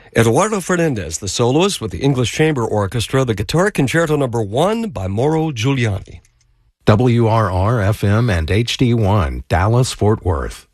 Eduardo Fernandez, the soloist with the English Chamber Orchestra, the Guitar Concerto No. 1 by Mauro Giuliani. WRR-FM and HD1, Dallas, Fort Worth.